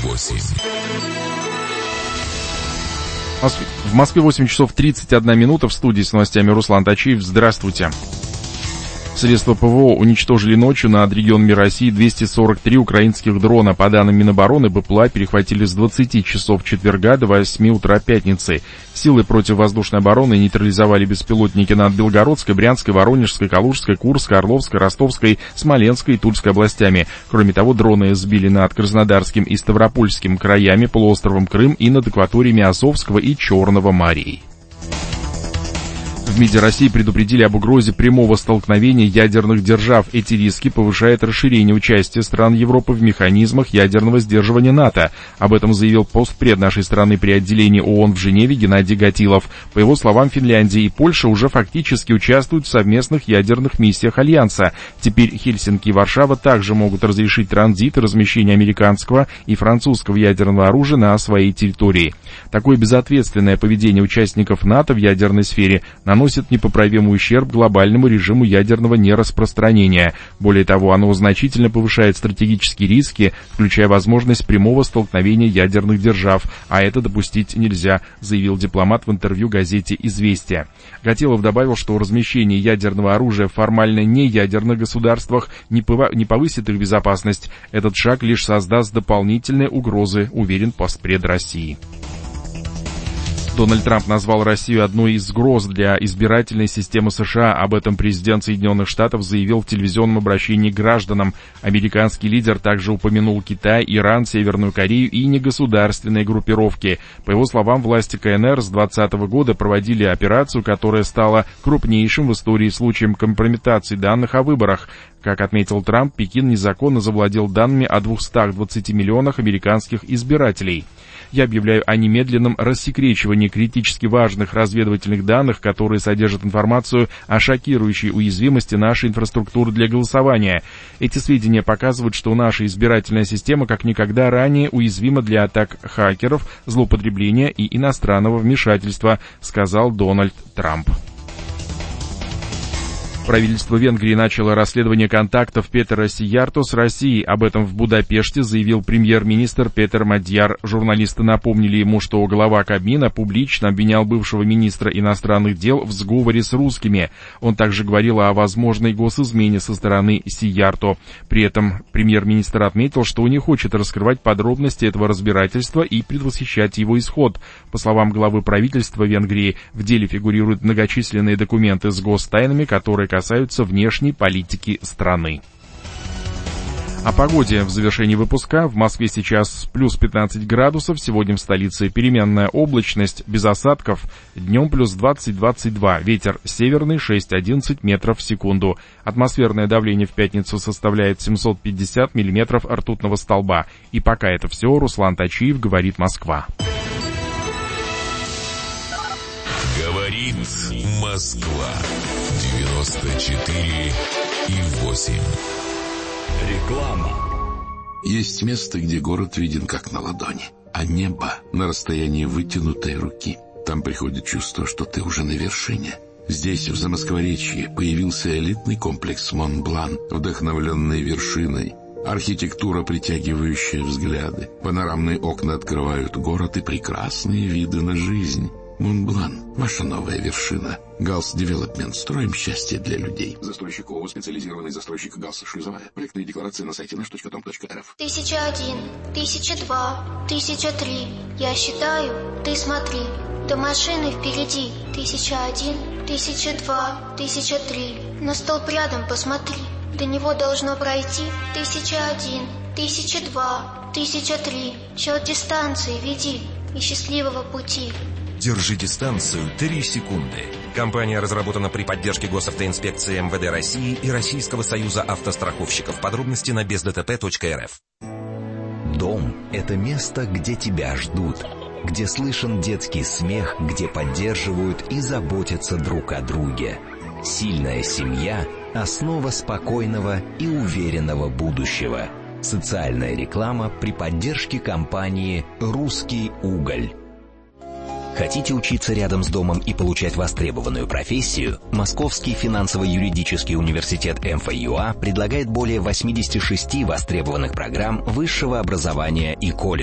В Москве 8 часов 31 минута. В студии с новостями Руслан Тачиев. Здравствуйте. Средства ПВО уничтожили ночью над регионами России 243 украинских дрона. По данным Минобороны, БПЛА перехватили с 20 часов четверга до 8 утра пятницы. Силы противовоздушной обороны нейтрализовали беспилотники над Белгородской, Брянской, Воронежской, Калужской, Курской, Орловской, Ростовской, Смоленской и Тульской областями. Кроме того, дроны сбили над Краснодарским и Ставропольским краями, полуостровом Крым и над акваториями Азовского и Черного морей. В МИДе России предупредили об угрозе прямого столкновения ядерных держав. Эти риски повышают расширение участия стран Европы в механизмах ядерного сдерживания НАТО. Об этом заявил постпред нашей страны при отделении ООН в Женеве Геннадий Гатилов. По его словам, Финляндия и Польша уже фактически участвуют в совместных ядерных миссиях Альянса. Теперь Хельсинки и Варшава также могут разрешить транзит и размещение американского и французского ядерного оружия на своей территории. Такое безответственное поведение участников НАТО в ядерной сфере наносит непоправимый ущерб глобальному режиму ядерного нераспространения. Более того, оно значительно повышает стратегические риски, включая возможность прямого столкновения ядерных держав, а это допустить нельзя, заявил дипломат в интервью газете «Известия». Гатилов добавил, что размещение ядерного оружия в формально неядерных государствах не повысит их безопасность. Этот шаг лишь создаст дополнительные угрозы, уверен постпред России. Дональд Трамп назвал Россию одной из угроз для избирательной системы США. Об этом президент Соединенных Штатов заявил в телевизионном обращении к гражданам. Американский лидер также упомянул Китай, Иран, Северную Корею и негосударственные группировки. По его словам, власти КНР с 2020 года проводили операцию, которая стала крупнейшим в истории случаем компрометации данных о выборах. Как отметил Трамп, Пекин незаконно завладел данными о 220 миллионах американских избирателей. Я объявляю о немедленном рассекречивании критически важных разведывательных данных, которые содержат информацию о шокирующей уязвимости нашей инфраструктуры для голосования. Эти сведения показывают, что наша избирательная система как никогда ранее уязвима для атак хакеров, злоупотребления и иностранного вмешательства, сказал Дональд Трамп. Правительство Венгрии начало расследование контактов Петера Сиярто с Россией. Об этом в Будапеште заявил премьер-министр Петер Мадьяр. Журналисты напомнили ему, что глава Кабмина публично обвинял бывшего министра иностранных дел в сговоре с русскими. Он также говорил о возможной госизмене со стороны Сиярто. При этом премьер-министр отметил, что не хочет раскрывать подробности этого разбирательства и предвосхищать его исход. По словам главы правительства Венгрии, в деле фигурируют многочисленные документы с гостайнами, которые касаются внешней политики страны. О погоде в завершении выпуска. В Москве сейчас плюс 15 градусов, сегодня в столице переменная облачность, без осадков, днем плюс 20-22, ветер северный 6-11 метров в секунду. Атмосферное давление в пятницу составляет 750 миллиметров ртутного столба. И пока это все, Руслан Тачиев, говорит Москва. Говорит Москва. 94,8. Реклама. Есть место, где город виден как на ладони, а небо на расстоянии вытянутой руки. Там приходит чувство, что ты уже на вершине. Здесь, в Замоскворечье, появился элитный комплекс Монблан, вдохновленный вершиной. Архитектура, притягивающая взгляды. Панорамные окна открывают город и прекрасные виды на жизнь. Монблан – ваша новая вершина. Галс Девелопмент. Строим счастье для людей. Застройщик ООО «Специализированный застройщик Галс Шлюзовая». Проектные декларации на сайте nаш.com.рф. 1001, 1002, 1003. Я считаю, ты смотри. До машины впереди. 1001, 1002, 1003. На столб рядом посмотри. До него должно пройти 1001, 1002, 1003. Счет дистанции веди и счастливого пути. Держи дистанцию 3 секунды. Компания разработана при поддержке Госавтоинспекции МВД России и Российского союза автостраховщиков. Подробности на бездтп.рф. Дом – это место, где тебя ждут, где слышен детский смех, где поддерживают и заботятся друг о друге. Сильная семья – основа спокойного и уверенного будущего. Социальная реклама при поддержке компании «Русский уголь». Хотите учиться рядом с домом и получать востребованную профессию? Московский финансово-юридический университет МФЮА предлагает более 86 востребованных программ высшего образования и колледжей.